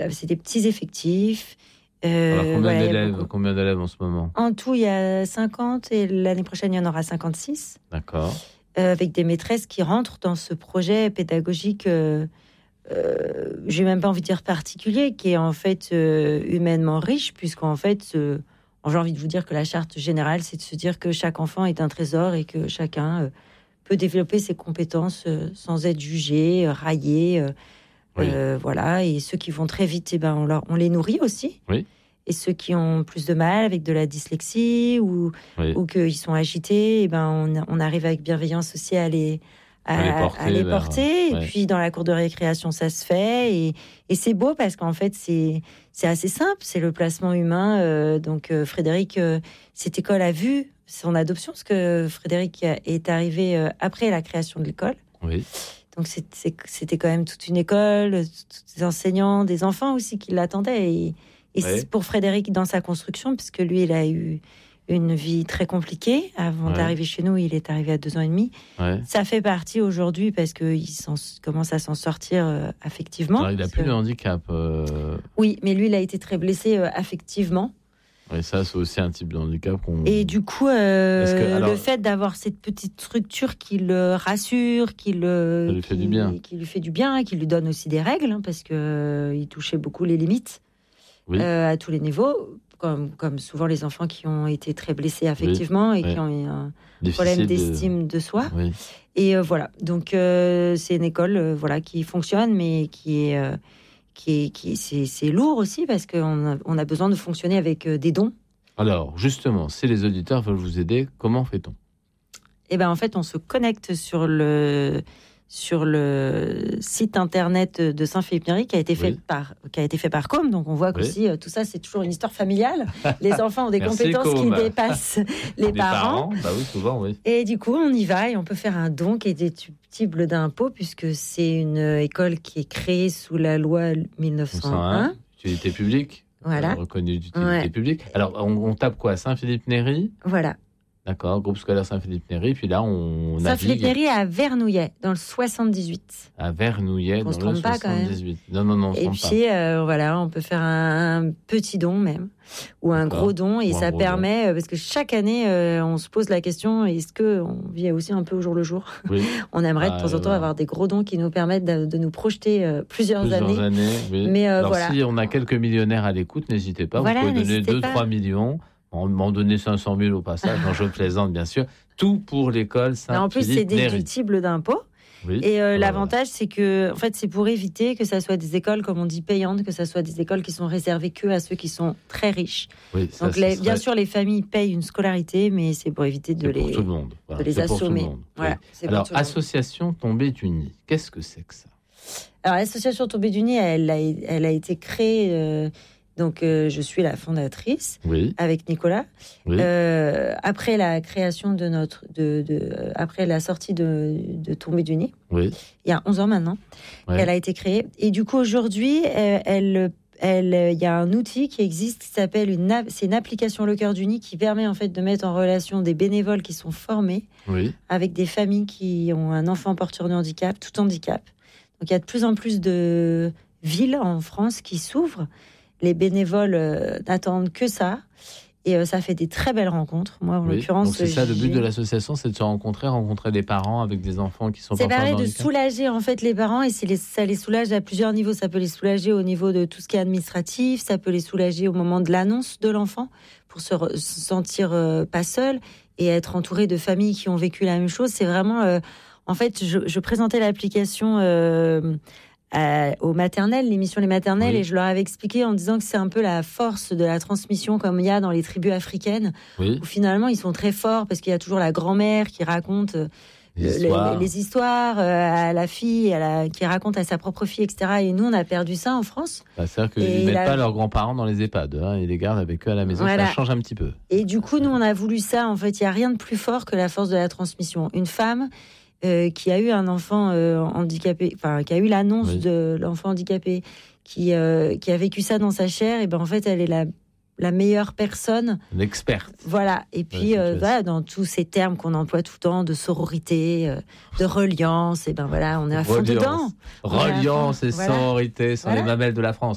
c'est des petits effectifs. Alors, combien d'élèves en ce moment ? En tout, il y a 50 et l'année prochaine, il y en aura 56. D'accord. Avec des maîtresses qui rentrent dans ce projet pédagogique, j'ai même pas envie de dire particulier, qui est en fait humainement riche, puisqu'en fait, j'ai envie de vous dire que la charte générale, c'est de se dire que chaque enfant est un trésor et que chacun peut développer ses compétences sans être jugé, raillé. Oui. Voilà. Et ceux qui vont très vite, on les nourrit aussi. Oui. Et ceux qui ont plus de mal avec de la dyslexie ou qu'ils sont agités, on arrive avec bienveillance aussi à les porter. Et puis dans la cour de récréation, ça se fait. Et c'est beau parce qu'en fait, c'est assez simple. C'est le placement humain. Donc Frédéric, cette école a vu son adoption, parce que Frédéric est arrivé après la création de l'école. Oui. Donc c'était quand même toute une école, tous des enseignants, des enfants aussi qui l'attendaient. Et c'est pour Frédéric dans sa construction, puisque lui, il a eu une vie très compliquée. Avant d'arriver chez nous, il est arrivé à 2 ans et demi. Ouais. Ça fait partie aujourd'hui parce qu'il commence à s'en sortir affectivement. Alors, il n'a plus de handicap. Oui, mais lui, il a été très blessé affectivement. Et ça, c'est aussi un type de handicap Et du coup, le fait d'avoir cette petite structure qui le rassure, qui lui fait du bien, qui lui donne aussi des règles, parce qu'il touchait beaucoup les limites à tous les niveaux, comme souvent les enfants qui ont été très blessés affectivement et qui ont eu un problème d'estime de soi. Oui. Et voilà, donc c'est une école qui fonctionne, mais c'est lourd aussi, parce qu'on a besoin de fonctionner avec des dons. Alors, justement, si les auditeurs veulent vous aider, comment fait-on ? En fait, on se connecte sur le site internet de Saint-Philippe-Néry qui a été fait par Com. Donc, on voit qu'aussi, tout ça, c'est toujours une histoire familiale. Les enfants ont des compétences qui dépassent les parents. Bah oui, souvent, oui. Et du coup, on y va et on peut faire un don qui est déductible d'impôt, puisque c'est une école qui est créée sous la loi 1901. Utilité publique. Voilà. Reconnue d'utilité publique. Alors, on tape quoi ? Saint-Philippe-Néry ? Voilà. D'accord, groupe scolaire Saint-Philippe-Néry. Puis là, on Saint-Philippe-Néry à Vernouillet, dans le 78. À Vernouillet, dans le 78. Non, et puis, on peut faire un petit don même, ou un gros don. Et ça permet, parce que chaque année, on se pose la question, est-ce qu'on vit aussi un peu au jour le jour ? On aimerait de temps en temps avoir des gros dons qui nous permettent de nous projeter plusieurs années. Oui. Mais alors, si on a quelques millionnaires à l'écoute, n'hésitez pas. Vous pouvez donner 2-3 millions. On m'en donnait 500 000 au passage, je plaisante bien sûr. Tout pour l'école Saint-Philippe-Néry. En plus, c'est déductible d'impôt. Oui. Et l'avantage, c'est que, en fait, c'est pour éviter que ça soit des écoles, comme on dit, payantes, que ça soit des écoles qui sont réservées que à ceux qui sont très riches. Oui, ça, donc, bien sûr, les familles payent une scolarité, mais c'est pour éviter de les assommer. Voilà, alors, association Tombée du Nid, qu'est-ce que c'est que ça ? Alors, l'association Tombée du Nid, elle a été créée. Donc, je suis la fondatrice avec Nicolas. Oui. Après la création après la sortie de Tombée du Nid, il y a 11 ans maintenant, qu'elle a été créée. Et du coup, aujourd'hui, il y a un outil qui existe qui s'appelle c'est une application Le Cœur du Nid qui permet en fait de mettre en relation des bénévoles qui sont formés avec des familles qui ont un enfant porteur de handicap, tout handicap. Donc, il y a de plus en plus de villes en France qui s'ouvrent. Les bénévoles n'attendent que ça. Et ça fait des très belles rencontres. Moi, en l'occurrence... Donc c'est ça, le but de l'association, c'est de se rencontrer des parents avec des enfants qui sont porteurs de handicap. C'est pareil, de soulager en fait les parents, et ça les soulage à plusieurs niveaux. Ça peut les soulager au niveau de tout ce qui est administratif, ça peut les soulager au moment de l'annonce de l'enfant, pour se sentir pas seul et être entouré de familles qui ont vécu la même chose. C'est vraiment... en fait, je présentais l'application... aux maternelles, l'émission Les Maternelles, et je leur avais expliqué en disant que c'est un peu la force de la transmission, comme il y a dans les tribus africaines, où finalement ils sont très forts, parce qu'il y a toujours la grand-mère qui raconte les histoires à la fille, qui raconte à sa propre fille, etc. Et nous, on a perdu ça en France. C'est-à-dire qu'ils ne mettent pas leurs grands-parents dans les EHPAD, ils les gardent avec eux à la maison, ça change un petit peu. Et du coup, nous, on a voulu ça. En fait, il n'y a rien de plus fort que la force de la transmission. Une femme qui a eu un enfant handicapé, qui a eu l'annonce de l'enfant handicapé, qui a vécu ça dans sa chair, et en fait, elle est la meilleure personne. L'experte. Voilà. Et puis, dans tous ces termes qu'on emploie tout le temps, de sororité, de reliance, on est à fond dedans. Reliance et sororité sont les mamelles de la France.